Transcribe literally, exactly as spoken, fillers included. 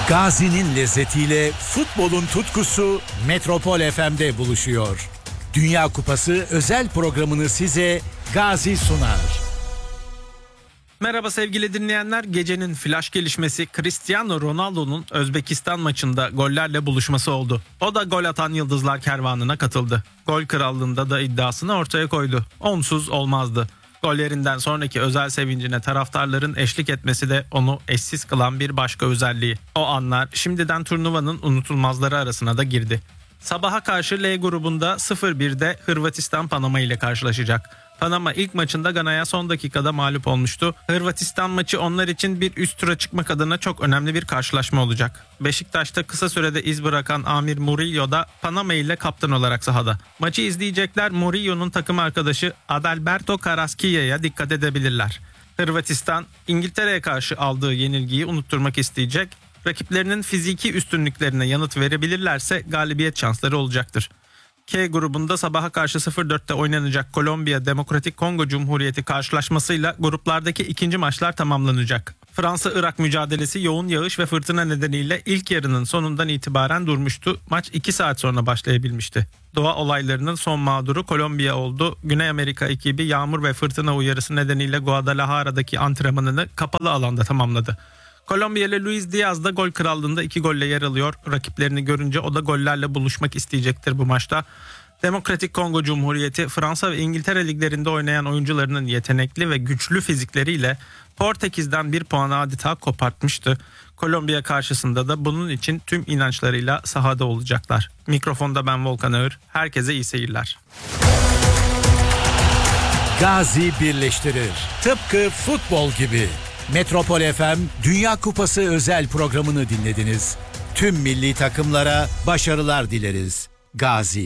Gazi'nin lezzetiyle futbolun tutkusu Metropol F M'de buluşuyor. Dünya Kupası özel programını size Gazi sunar. Merhaba sevgili dinleyenler. Gecenin flash gelişmesi Cristiano Ronaldo'nun Özbekistan maçında gollerle buluşması oldu. O da gol atan yıldızlar kervanına katıldı. Gol krallığında da iddiasını ortaya koydu. Onsuz olmazdı. Gollerinden sonraki özel sevincine taraftarların eşlik etmesi de onu eşsiz kılan bir başka özelliği. O anlar şimdiden turnuvanın unutulmazları arasına da girdi. Sabaha karşı L grubunda sıfır birde Hırvatistan Panama ile karşılaşacak. Panama ilk maçında Gana'ya son dakikada mağlup olmuştu. Hırvatistan maçı onlar için bir üst tura çıkmak adına çok önemli bir karşılaşma olacak. Beşiktaş'ta kısa sürede iz bırakan Amir Murillo da Panama ile kaptan olarak sahada. Maçı izleyecekler Murillo'nun takım arkadaşı Adalberto Carrasquilla'ya dikkat edebilirler. Hırvatistan İngiltere'ye karşı aldığı yenilgiyi unutturmak isteyecek. Rakiplerinin fiziki üstünlüklerine yanıt verebilirlerse galibiyet şansları olacaktır. K grubunda sabaha karşı sıfır dörtte oynanacak Kolombiya Demokratik Kongo Cumhuriyeti karşılaşmasıyla gruplardaki ikinci maçlar tamamlanacak. Fransa-Irak mücadelesi yoğun yağış ve fırtına nedeniyle ilk yarının sonundan itibaren durmuştu. Maç iki saat sonra başlayabilmişti. Doğa olaylarının son mağduru Kolombiya oldu. Güney Amerika ekibi yağmur ve fırtına uyarısı nedeniyle Guadalajara'daki antrenmanını kapalı alanda tamamladı. Kolombiyalı Luis Diaz da gol krallığında iki golle yer alıyor. Rakiplerini görünce o da gollerle buluşmak isteyecektir bu maçta. Demokratik Kongo Cumhuriyeti Fransa ve İngiltere liglerinde oynayan oyuncularının yetenekli ve güçlü fizikleriyle Portekiz'den bir puanı adeta kopartmıştı. Kolombiya karşısında da bunun için tüm inançlarıyla sahada olacaklar. Mikrofonda ben Volkan Ağır. Herkese iyi seyirler. Gazi birleştirir. Tıpkı futbol gibi. Metropol F M Dünya Kupası özel programını dinlediniz. Tüm milli takımlara başarılar dileriz. Gazi.